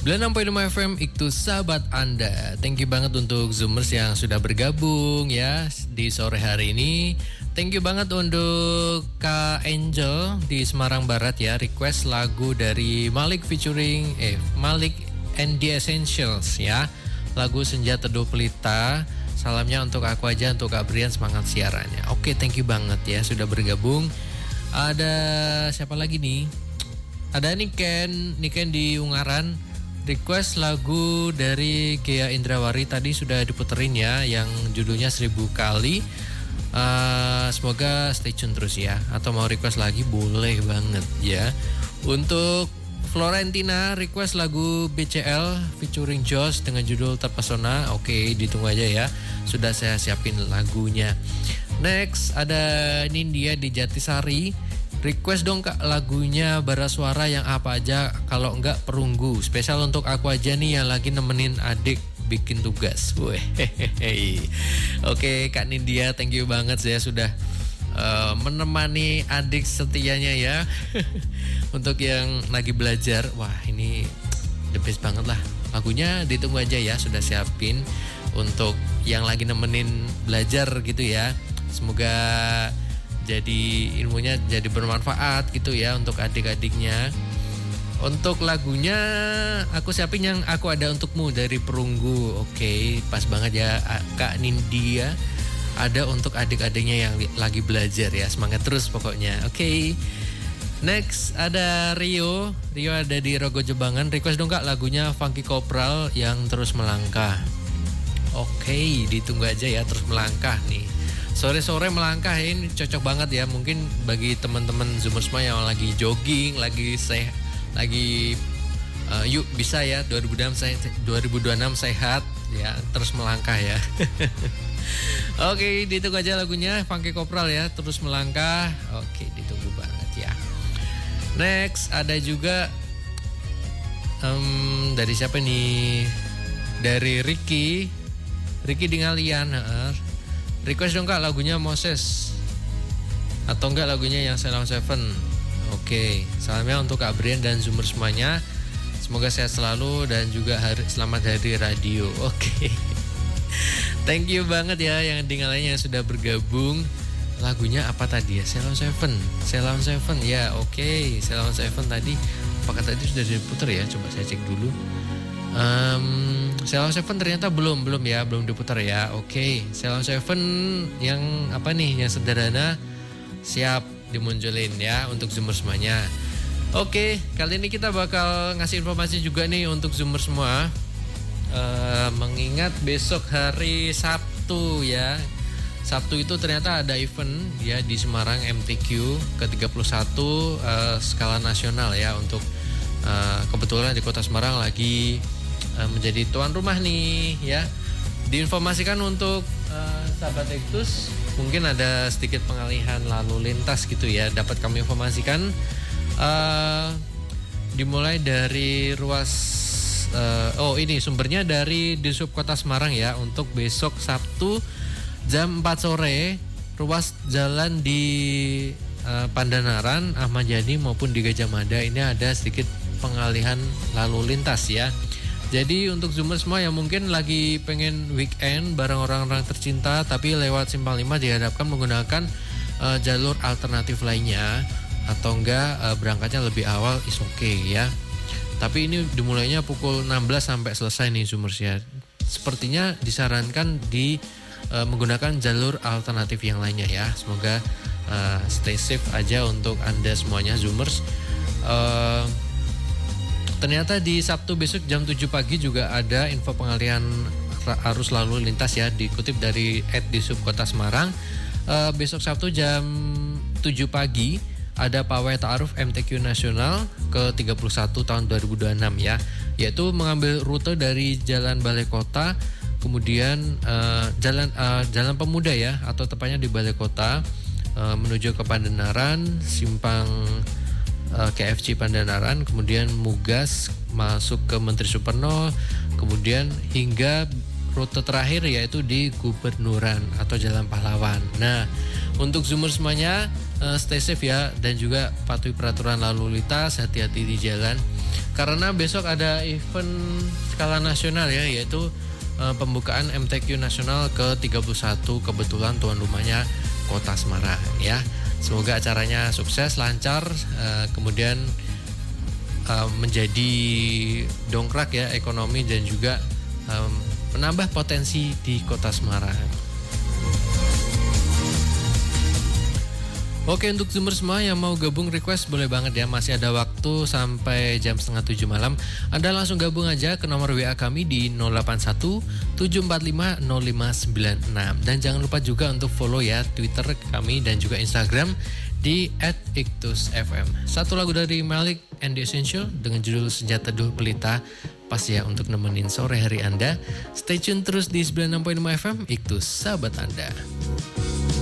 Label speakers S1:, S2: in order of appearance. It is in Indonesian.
S1: 96.5 FM itu sahabat Anda. Thank you banget untuk Zoomers yang sudah bergabung ya di sore hari ini. Thank you banget untuk Kak Angel di Semarang Barat ya, request lagu dari Malik featuring Malik and the Essentials ya. Lagu Senja Teduh Pelita. Salamnya untuk aku aja, untuk Kak Brian, semangat siarannya. Oke, thank you banget ya sudah bergabung. Ada siapa lagi nih? Ada Niken di Ungaran, request lagu dari Gea Indrawari, tadi sudah diputerin ya, yang judulnya 1000 kali. Semoga stay tune terus ya, atau mau request lagi boleh banget ya. Untuk Florentina request lagu BCL featuring Josh dengan judul Terpesona. Oke, ditunggu aja ya, sudah saya siapin lagunya. Next ada Nindya di Jatisari, request dong Kak lagunya bara suara yang apa aja, kalau enggak perunggu. Spesial untuk aku aja nih yang lagi nemenin adik bikin tugas. Oke Kak Nindya, thank you banget ya sudah menemani adik setianya ya. Untuk yang lagi belajar, wah ini the best banget lah. Lagunya ditunggu aja ya, sudah siapin untuk yang lagi nemenin belajar gitu ya. Semoga jadi ilmunya jadi bermanfaat gitu ya untuk adik-adiknya. Untuk lagunya aku siapin yang Aku Ada Untukmu dari Perunggu. Oke, pas banget ya Kak Nindya. Ada untuk adik-adiknya yang lagi belajar ya. Semangat terus pokoknya. Oke. Next ada Rio ada di Rogo Jebangan. Request dong Kak lagunya Funky Kopral yang Terus Melangkah. Oke, ditunggu aja ya, Terus Melangkah nih. Sore-sore melangkah ini cocok banget ya. Mungkin bagi teman-teman Zoomers semua yang lagi jogging, lagi yuk bisa ya 2026 sehat ya, terus melangkah ya. Oke, ditunggu aja lagunya Funky Kopral ya, Terus Melangkah. Oke, ditunggu banget ya. Next ada juga dari siapa nih? Dari Ricky di Ngalian. Request dong Kak lagunya Moses, atau enggak lagunya yang Salam Seven. Oke, salamnya untuk Kak Brian dan Zoomer semuanya. Semoga sehat selalu dan juga selamat hari radio. Oke. Thank you banget ya yang tinggalnya yang sudah bergabung. Lagunya apa tadi ya? Salam Seven ya. Oke, Salam Seven tadi apakah tadi sudah diputar ya? Coba saya cek dulu. Salam Seven ternyata belum diputar ya. Oke, Salam Seven yang apa nih, yang sederhana siap dimunculin ya untuk Zoomer semuanya. Oke, kali ini kita bakal ngasih informasi juga nih untuk Zoomer semua. Mengingat besok hari Sabtu ya. Sabtu itu ternyata ada event ya di Semarang, MTQ ke-31 skala nasional ya. Untuk kebetulan di Kota Semarang lagi menjadi tuan rumah nih ya. Diinformasikan untuk sahabat Ektus, mungkin ada sedikit pengalihan lalu lintas gitu ya, dapat kami informasikan. Dimulai dari ruas ini sumbernya dari Disub Kota Semarang ya. Untuk besok Sabtu jam 4 sore, ruas jalan di Pandanaran, Ahmad Yani maupun di Gajah Mada ini ada sedikit pengalihan lalu lintas ya. Jadi untuk Zoomer semua yang mungkin lagi pengen weekend bareng orang-orang tercinta tapi lewat Simpang 5, dihadapkan menggunakan jalur alternatif lainnya, atau enggak berangkatnya lebih awal is okay ya. Tapi ini dimulainya pukul 16 sampai selesai nih Zoomers ya. Sepertinya disarankan menggunakan jalur alternatif yang lainnya ya. Semoga stay safe aja untuk Anda semuanya Zoomers. Ternyata di Sabtu besok jam 7 pagi juga ada info pengalihan arus lalu lintas ya, dikutip dari @disub Kota Semarang. Besok Sabtu jam 7 pagi ada pawai ta'aruf MTQ nasional ke-31 tahun 2026 ya, yaitu mengambil rute dari Jalan Balai Kota, kemudian Jalan Pemuda ya, atau tepatnya di Balai Kota, menuju ke Pandanaran, simpang KFC Pandanaran, kemudian Mugas masuk ke Menteri Suparno, kemudian hingga rute terakhir yaitu di Gubernuran atau Jalan Pahlawan. Nah, untuk Zoomer semuanya stay safe ya, dan juga patuhi peraturan lalu lintas, hati-hati di jalan. Karena besok ada event skala nasional ya, yaitu pembukaan MTQ nasional ke-31, kebetulan tuan rumahnya Kota Semarang ya. Semoga acaranya sukses, lancar, kemudian menjadi dongkrak ya ekonomi dan juga menambah potensi di Kota Semarang. Oke, untuk Zoomer semua yang mau gabung request boleh banget ya, masih ada waktu sampai jam 6:30 malam. Anda langsung gabung aja ke nomor WA kami di 081 745 0596. Dan jangan lupa juga untuk follow ya Twitter kami dan juga Instagram di @iktusfm. Satu lagu dari Malik and the Essential dengan judul Senja Teduh Pelita, pas ya untuk nemenin sore hari Anda. Stay tune terus di 96.5 FM Iktus, sahabat Anda.